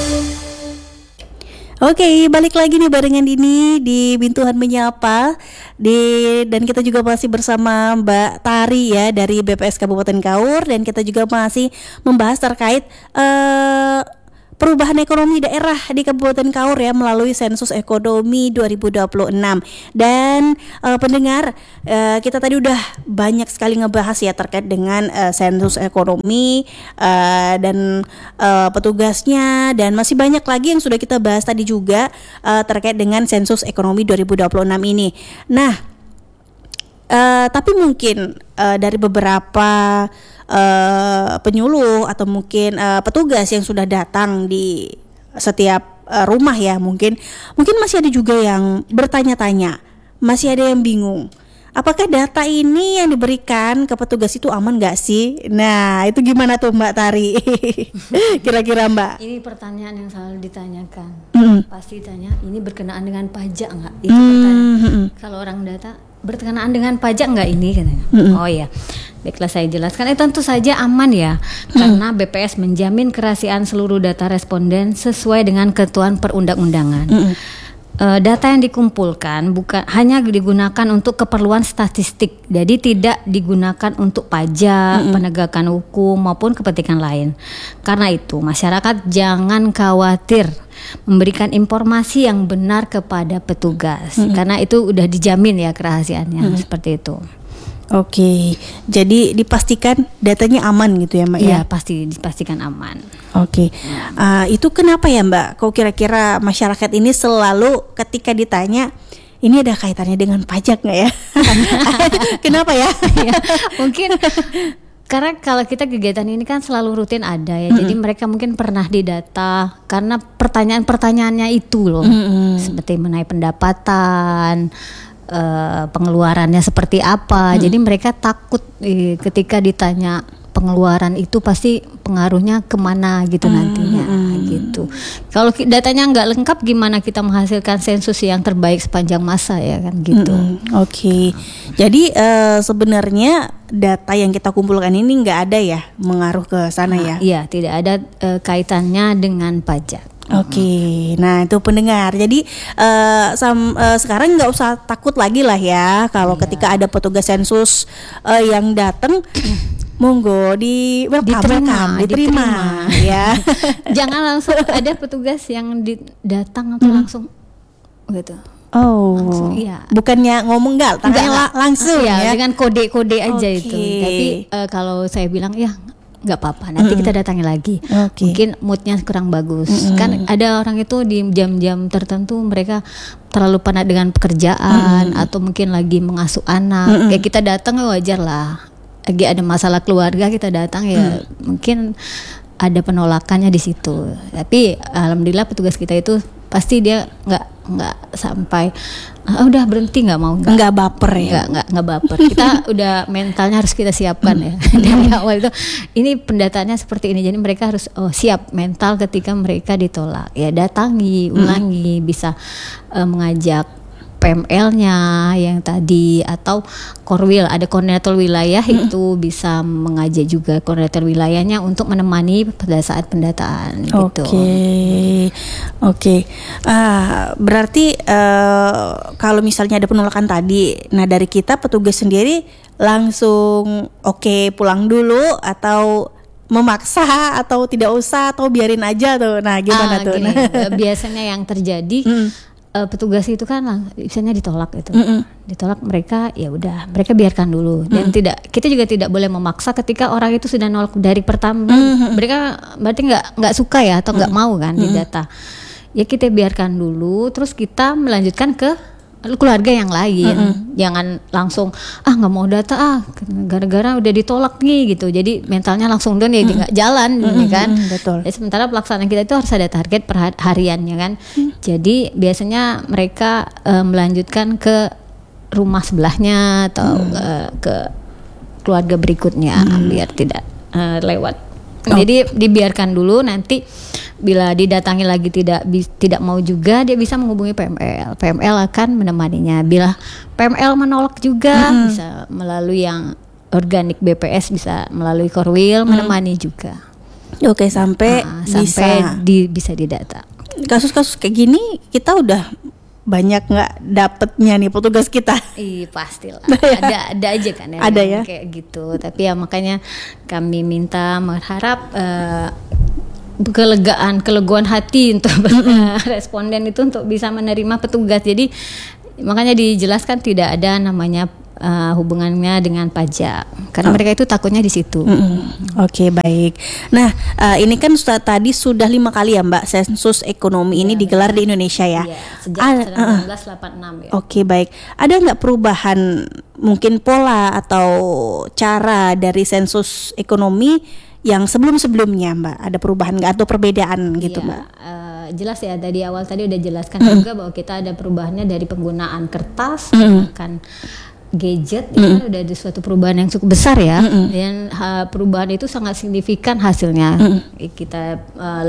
Oke, balik lagi nih barengan ini di Bintuhan Menyapa dan kita juga masih bersama Mbak Tari ya dari BPS Kabupaten Kaur, dan kita juga masih membahas terkait perubahan ekonomi daerah di Kabupaten Kaur ya melalui sensus ekonomi 2026. Dan pendengar, kita tadi udah banyak sekali ngebahas ya terkait dengan sensus ekonomi dan petugasnya, dan masih banyak lagi yang sudah kita bahas tadi juga terkait dengan sensus ekonomi 2026 ini. Nah, tapi mungkin dari beberapa penyuluh atau mungkin petugas yang sudah datang di setiap rumah ya, mungkin masih ada juga yang bertanya-tanya, masih ada yang bingung. Apakah data ini yang diberikan ke petugas itu aman gak sih? Nah, itu gimana tuh Mbak Tari? Kira-kira Mbak? Ini pertanyaan yang selalu ditanyakan. Pasti tanya, ini berkenaan dengan pajak nggak? Itu pertanyaan. Kalau orang data, berkenaan dengan pajak nggak ini? Katanya. Oh ya, baiklah saya jelaskan. Tentu saja aman ya, karena BPS menjamin kerahasiaan seluruh data responden sesuai dengan ketentuan perundang-undangan. Data yang dikumpulkan bukan hanya digunakan untuk keperluan statistik, jadi tidak digunakan untuk pajak, penegakan hukum maupun kepentingan lain. Karena itu masyarakat jangan khawatir memberikan informasi yang benar kepada petugas, karena itu udah dijamin ya kerahasiaannya, seperti itu. Oke, jadi dipastikan datanya aman gitu ya Mbak ya? Iya, pasti dipastikan aman. Oke, itu kenapa ya Mbak? Kok kira-kira masyarakat ini selalu ketika ditanya, ini ada kaitannya dengan pajak nggak ya? Kenapa ya? Mungkin karena kalau kita kegiatan ini kan selalu rutin ada ya, jadi mereka mungkin pernah didata karena pertanyaan-pertanyaannya itu loh, seperti mengenai pendapatan, pengeluarannya seperti apa. Jadi mereka takut ketika ditanya pengeluaran itu pasti pengaruhnya kemana gitu nantinya gitu. Kalau datanya nggak lengkap, gimana kita menghasilkan sensus yang terbaik sepanjang masa ya kan gitu. Oke. Jadi sebenarnya data yang kita kumpulkan ini nggak ada ya mengaruh ke sana ya? Iya, tidak ada kaitannya dengan pajak. Oke, nah itu pendengar. Jadi sekarang nggak usah takut lagi lah ya kalau ketika ada petugas sensus yang datang, monggo diterima ya. Jangan langsung ada petugas yang datang atau langsung gitu. Oh, iya. Bukannya ngomong tangannya langsung ya? Dengan kode-kode aja itu. Tapi kalau saya bilang ya nggak apa-apa, nanti kita datangi lagi. Mungkin moodnya kurang bagus. Kan ada orang itu di jam-jam tertentu mereka terlalu penat dengan pekerjaan atau mungkin lagi mengasuh anak. Kayak kita datang wajar lah. Lagi ada masalah keluarga kita datang ya, mungkin ada penolakannya di situ. Tapi alhamdulillah petugas kita itu pasti dia nggak sampai udah berhenti, nggak baper ya, nggak baper. Kita udah mentalnya harus kita siapkan ya dari awal itu. Ini pendataannya seperti ini, jadi mereka harus siap mental ketika mereka ditolak. Ya datangi, ulangi, bisa mengajak PML-nya yang tadi atau Korwil, ada koordinator wilayah itu bisa mengajak juga koordinator wilayahnya untuk menemani pada saat pendataan gitu. Oke. Berarti kalau misalnya ada penolakan tadi, nah dari kita petugas sendiri langsung pulang dulu atau memaksa atau tidak usah atau biarin aja tuh. Nah, gimana tuh? Gini, biasanya yang terjadi petugas itu kan biasanya ditolak itu. Ditolak, mereka ya udah, mereka biarkan dulu. Dan kita juga tidak boleh memaksa ketika orang itu sudah nolak dari pertama. Mereka berarti nggak suka ya atau nggak mau kan didata. Ya kita biarkan dulu, terus kita melanjutkan ke keluarga yang lain. Jangan langsung nggak mau data gara-gara udah ditolak nih gitu. Jadi mentalnya langsung down ya, nggak jalan kan. Betul. Ya, sementara pelaksanaan kita itu harus ada target per hariannya kan. Jadi biasanya mereka melanjutkan ke rumah sebelahnya atau ke keluarga berikutnya biar tidak lewat. Jadi dibiarkan dulu, nanti bila didatangi lagi tidak mau juga, dia bisa menghubungi PML. PML akan menemaninya. Bila PML menolak juga, bisa melalui yang organik BPS, bisa melalui Korwil menemani juga. Oke, sampai bisa didata. Kasus-kasus kayak gini kita udah banyak nggak dapetnya nih petugas kita? Iya pastilah. ada aja kan ya. Ada ya. Kayak gitu. Tapi ya makanya kami berharap kelegoan hati untuk responden itu untuk bisa menerima petugas. Jadi makanya dijelaskan tidak ada namanya hubungannya dengan pajak karena mereka itu takutnya di situ. Oke, baik. Nah, ini kan tadi sudah 5 kali ya Mbak sensus ekonomi ini digelar di Indonesia ya. Iya, sejak 1986 ya. Oke, baik. Ada nggak perubahan mungkin pola atau cara dari sensus ekonomi yang sebelum-sebelumnya Mbak? Ada perubahan nggak atau perbedaan gitu Mbak? Jelas ya, tadi awal tadi udah jelaskan juga bahwa kita ada perubahannya dari penggunaan kertas menggunakan gadget. Ini kan udah ada suatu perubahan yang cukup besar ya. Dan perubahan itu sangat signifikan hasilnya. Kita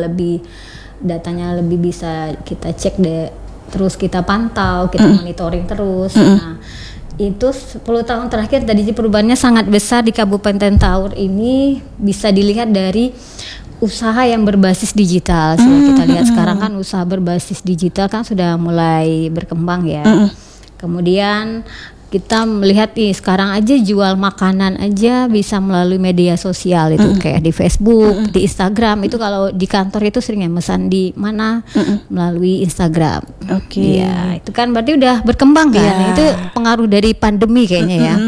datanya lebih bisa kita cek terus kita pantau, kita monitoring terus. Nah, itu 10 tahun terakhir tadi perubahannya sangat besar di Kabupaten Kaur ini bisa dilihat dari usaha yang berbasis digital. Kita lihat sekarang kan usaha berbasis digital kan sudah mulai berkembang ya. Kemudian kita melihat nih sekarang aja jual makanan aja bisa melalui media sosial itu kayak di Facebook, di Instagram. Itu kalau di kantor itu seringnya mesan di mana melalui Instagram. Oke. Ya, itu kan berarti udah berkembang kan. Yeah. Itu pengaruh dari pandemi kayaknya ya.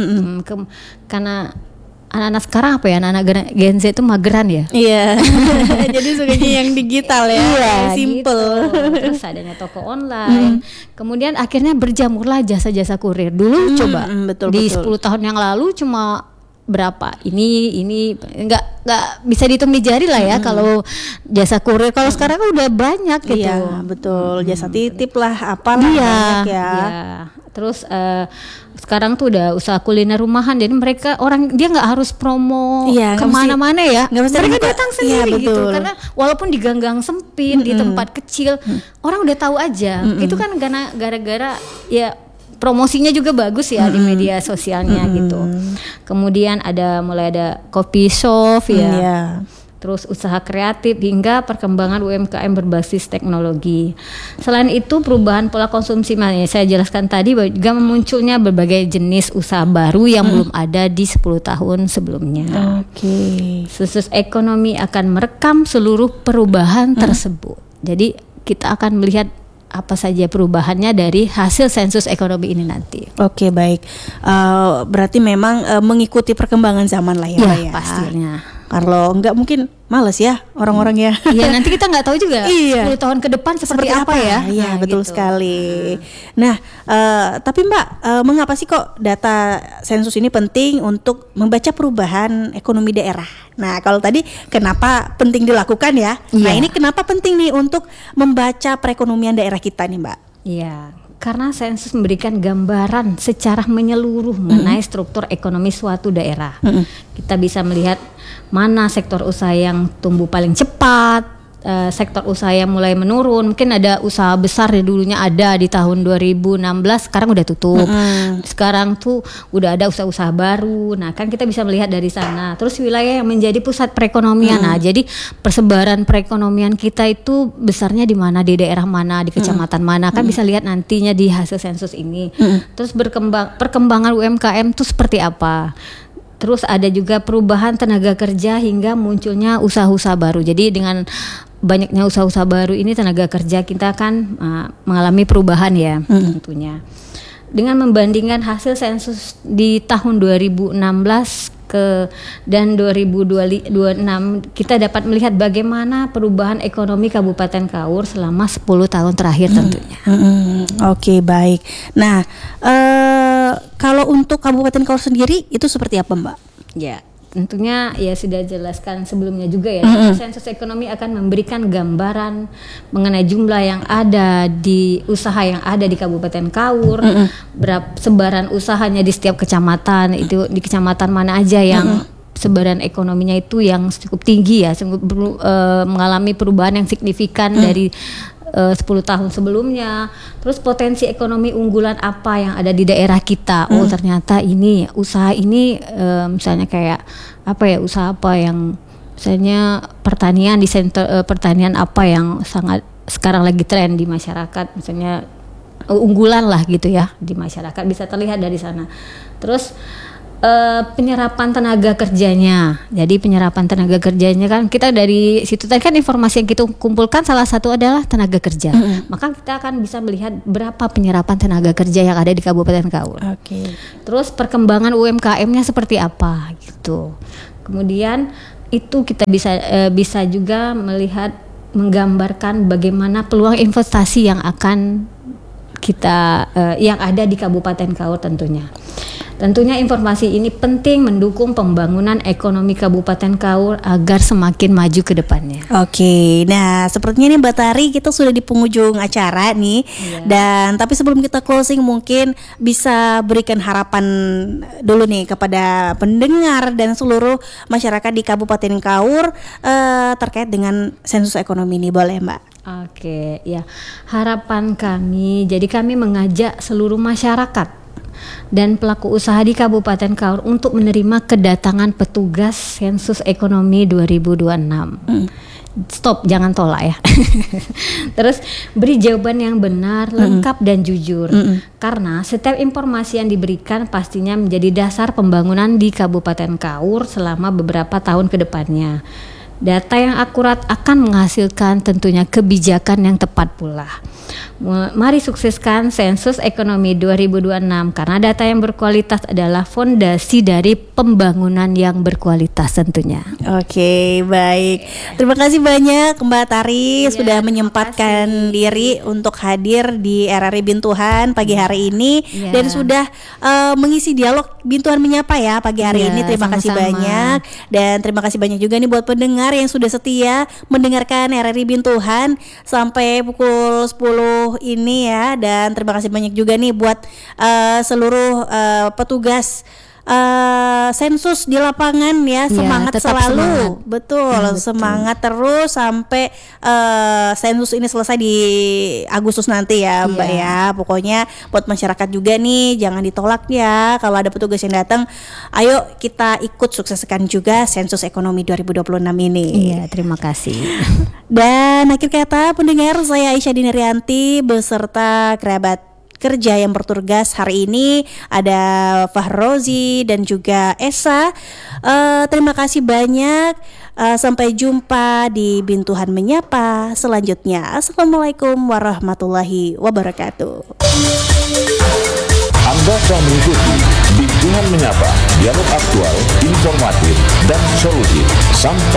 Karena anak-anak sekarang apa ya, anak-anak Gen Z itu mageran ya. Iya. Jadi sukanya yang digital ya. Iya, simple. Gitu. Terus adanya toko online. Kemudian akhirnya berjamurlah jasa-jasa kurir. Dulu coba betul, di betul. 10 tahun yang lalu cuma berapa? Ini nggak bisa dihitung di jari lah ya kalau jasa kurir. Kalau sekarang kan udah banyak gitu. Iya, betul. Jasa titip lah, apalah banyak ya. Iya. Terus sekarang tuh udah usaha kuliner rumahan, jadi dia nggak harus promo kemana-mana ya, mereka datang sendiri gitu, karena walaupun di gang-gang sempit di tempat kecil orang udah tahu aja. Itu kan gara-gara ya promosinya juga bagus ya di media sosialnya gitu. Kemudian mulai ada coffee shop ya. Terus usaha kreatif hingga perkembangan UMKM berbasis teknologi. Selain itu perubahan pola konsumsi, saya jelaskan tadi juga munculnya berbagai jenis usaha baru yang belum ada di 10 tahun sebelumnya. Sensus ekonomi akan merekam seluruh perubahan tersebut. Jadi kita akan melihat apa saja perubahannya dari hasil sensus ekonomi ini nanti. Oke, baik. Berarti memang mengikuti perkembangan zaman lah ya, ya pastinya. Kalau enggak mungkin males ya orang-orang ya. Iya, nanti kita nggak tahu juga 10 tahun ke depan seperti apa ya. Iya, betul sekali. Nah, tapi Mbak, mengapa sih kok data sensus ini penting untuk membaca perubahan ekonomi daerah? Nah, kalau tadi kenapa penting dilakukan ya? Nah, ini kenapa penting nih untuk membaca perekonomian daerah kita nih, Mbak? Iya. Karena sensus memberikan gambaran secara menyeluruh mengenai struktur ekonomi suatu daerah. Kita bisa melihat mana sektor usaha yang tumbuh paling cepat, sektor usaha yang mulai menurun. Mungkin ada usaha besar dulunya ada di tahun 2016, sekarang udah tutup. Sekarang tuh udah ada usaha-usaha baru. Nah, kan kita bisa melihat dari sana. Terus wilayah yang menjadi pusat perekonomian. Nah, jadi persebaran perekonomian kita itu besarnya di mana, di daerah mana, di kecamatan mana. Kan bisa lihat nantinya di hasil sensus ini. Terus perkembangan UMKM itu seperti apa. Terus ada juga perubahan tenaga kerja hingga munculnya usaha-usaha baru. Jadi dengan banyaknya usaha-usaha baru ini tenaga kerja kita kan mengalami perubahan ya tentunya. Dengan membandingkan hasil sensus di tahun 2016 dan 2026 kita dapat melihat bagaimana perubahan ekonomi Kabupaten Kaur selama 10 tahun terakhir tentunya. Oke, baik. Nah, kalau untuk Kabupaten Kaur sendiri itu seperti apa, Mbak? Ya, tentunya ya sudah jelaskan sebelumnya juga ya. Sensus ekonomi akan memberikan gambaran mengenai jumlah yang ada di usaha yang ada di Kabupaten Kaur, berapa sebaran usahanya di setiap kecamatan, itu di kecamatan mana aja yang sebaran ekonominya itu yang cukup tinggi ya, mengalami perubahan yang signifikan dari 10 tahun sebelumnya. Terus potensi ekonomi unggulan apa yang ada di daerah kita. Oh, ternyata ini usaha ini misalnya kayak apa ya, usaha apa yang misalnya pertanian di pertanian apa yang sangat sekarang lagi tren di masyarakat, misalnya unggulan lah gitu ya di masyarakat, bisa terlihat dari sana. Terus penyerapan tenaga kerjanya. Jadi penyerapan tenaga kerjanya kan kita dari situ tadi kan informasi yang kita kumpulkan salah satu adalah tenaga kerja. Maka kita akan bisa melihat berapa penyerapan tenaga kerja yang ada di Kabupaten Kaur. Terus perkembangan UMKM-nya seperti apa gitu. Kemudian itu kita bisa juga melihat, menggambarkan bagaimana peluang investasi yang akan kita yang ada di Kabupaten Kaur tentunya. Tentunya informasi ini penting mendukung pembangunan ekonomi Kabupaten Kaur agar semakin maju ke depannya. Oke, nah sepertinya nih Mbak Tari kita sudah di penghujung acara nih. Dan tapi sebelum kita closing mungkin bisa berikan harapan dulu nih kepada pendengar dan seluruh masyarakat di Kabupaten Kaur terkait dengan sensus ekonomi ini, boleh Mbak? Oke, ya harapan kami, jadi kami mengajak seluruh masyarakat dan pelaku usaha di Kabupaten Kaur untuk menerima kedatangan petugas sensus ekonomi 2026. Stop, jangan tolak ya. Terus beri jawaban yang benar, lengkap dan jujur. Karena setiap informasi yang diberikan pastinya menjadi dasar pembangunan di Kabupaten Kaur selama beberapa tahun ke depannya. Data yang akurat akan menghasilkan tentunya kebijakan yang tepat pula. Mari sukseskan sensus ekonomi 2026 karena data yang berkualitas adalah fondasi dari pembangunan yang berkualitas tentunya. Oke, baik. Terima kasih banyak Mbak Tari sudah menyempatkan diri untuk hadir di RRI Bintuhan pagi hari ini dan sudah mengisi dialog Bintuhan Menyapa ya pagi hari ini. Terima kasih banyak dan terima kasih banyak juga nih buat pendengar yang sudah setia mendengarkan RRI Bintuhan sampai pukul 10 ini ya, dan terima kasih banyak juga nih buat seluruh petugas sensus di lapangan ya, semangat selalu, betul, semangat terus sampai sensus ini selesai di Agustus nanti ya Mbak ya. Pokoknya buat masyarakat juga nih jangan ditolak ya, kalau ada petugas yang datang, ayo kita ikut sukseskan juga sensus ekonomi 2026 ini. Iya, terima kasih. Dan akhir kata pendengar, saya Aisyah Dinerianti beserta kerabat kerja yang bertugas hari ini ada Fahrozi dan juga Esa. Terima kasih banyak. Sampai jumpa di Bintuhan Menyapa selanjutnya. Assalamualaikum warahmatullahi wabarakatuh. Anda telah mengikuti Bintuhan Menyapa, dialog aktual, informatif, dan solutif. Sampai